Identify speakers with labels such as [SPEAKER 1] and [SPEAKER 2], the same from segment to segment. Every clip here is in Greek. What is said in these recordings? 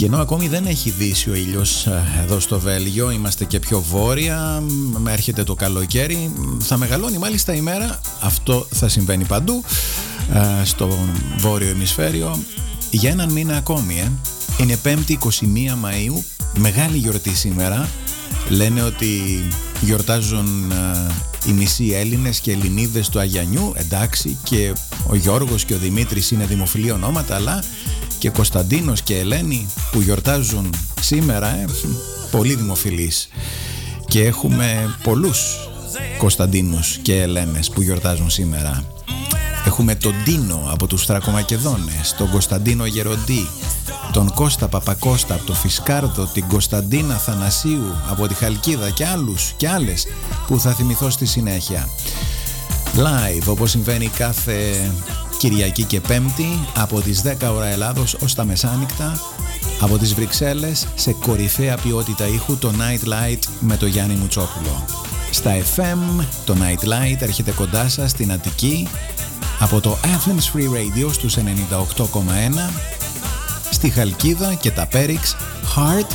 [SPEAKER 1] Και ενώ ακόμη δεν έχει δύσει ο ήλιος εδώ στο Βέλγιο, είμαστε και πιο βόρεια, έρχεται το καλοκαίρι, θα μεγαλώνει μάλιστα η μέρα, αυτό θα συμβαίνει παντού, στο βόρειο ημισφαίριο, για έναν μήνα ακόμη. Είναι 5η 21 Μαΐου, μεγάλη γιορτή σήμερα, λένε ότι γιορτάζουν οι μισοί Έλληνες και Ελληνίδες του Αγιανιού, εντάξει, και ο Γιώργος και ο Δημήτρης είναι δημοφιλή ονόματα, αλλά και Κωνσταντίνος και Ελένη που γιορτάζουν σήμερα, πολύ δημοφιλείς. Και έχουμε πολλούς Κωνσταντίνους και Ελένες που γιορτάζουν σήμερα. Έχουμε τον Τίνο από τους Θρακομακεδόνες, τον Κωνσταντίνο Γεροντή, τον Κώστα Παπακώστα από το Φισκάρδο, την Κωνσταντίνα Θανασίου από τη Χαλκίδα και άλλους και άλλες που θα θυμηθώ στη συνέχεια. Live, όπως συμβαίνει κάθε Κυριακή και Πέμπτη, από τις 10 ώρα Ελλάδος ως τα μεσάνυχτα, από τις Βρυξέλλες, σε κορυφαία ποιότητα ήχου, το Night Light με το Γιάννη Μουτσόπουλο. Στα FM, το Night Light έρχεται κοντά σας στην Αττική, από το Athens Free Radio στους 98,1, στη Χαλκίδα και τα Πέριξ, Heart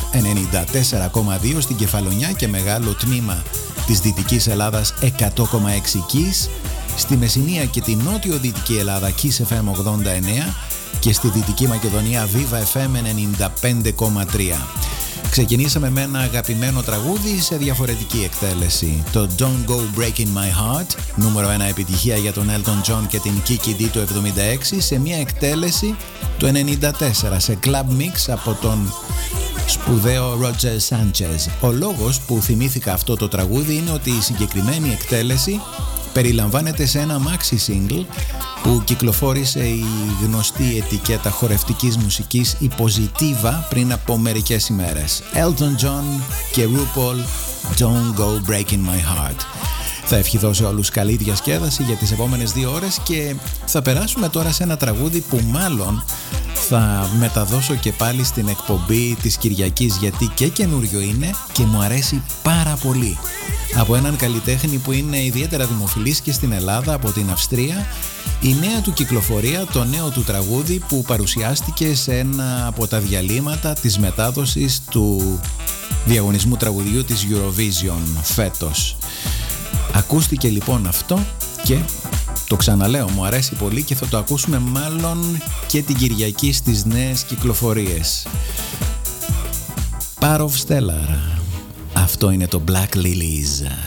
[SPEAKER 1] 94,2 στην Κεφαλονιά και μεγάλο τμήμα της Δυτικής Ελλάδας 100,6 Kiss, στη Μεσσηνία και τη νότιο-δυτική Ελλάδα Kiss FM 89 και στη Δυτική Μακεδονία Viva FM 95,3. Ξεκινήσαμε με ένα αγαπημένο τραγούδι σε διαφορετική εκτέλεση, το Don't Go Breaking My Heart, νούμερο 1 επιτυχία για τον Elton John και την Kiki D του 76, σε μια εκτέλεση του 94 σε club mix από τον σπουδαίο Roger Sanchez. Ο λόγος που θυμήθηκα αυτό το τραγούδι είναι ότι η συγκεκριμένη εκτέλεση περιλαμβάνεται σε ένα maxi single που κυκλοφόρησε η γνωστή ετικέτα χορευτικής μουσικής η Positiva πριν από μερικές ημέρες. Elton John και RuPaul, Don't Go Breaking My Heart. Θα ευχηθώ σε όλους καλή διασκέδαση για τις επόμενες 2 ώρες και θα περάσουμε τώρα σε ένα τραγούδι που μάλλον θα μεταδώσω και πάλι στην εκπομπή της Κυριακής, γιατί και καινούριο είναι και μου αρέσει πάρα πολύ. Από έναν καλλιτέχνη που είναι ιδιαίτερα δημοφιλής και στην Ελλάδα, από την Αυστρία, η νέα του κυκλοφορία, το νέο του τραγούδι που παρουσιάστηκε σε ένα από τα διαλύματα της μετάδοσης του διαγωνισμού τραγουδιού της Eurovision φέτος. Ακούστηκε λοιπόν αυτό και το ξαναλέω, μου αρέσει πολύ και θα το ακούσουμε μάλλον και την Κυριακή στις νέες κυκλοφορίες. Part of Stellar. Αυτό είναι το Black Lilies.